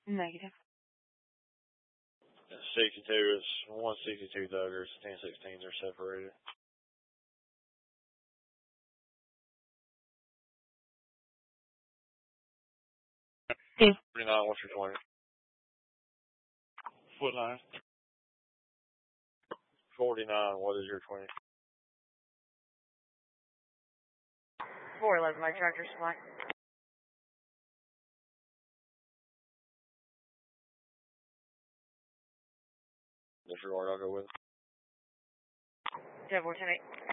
Negative. 62 is 162 Thuggers, 1016s are separated. Yes. 49, what's your 20? Foot line. 49, what is your 20? 411, my tractor supply. Disregard, I'll go with. Dev 10-8.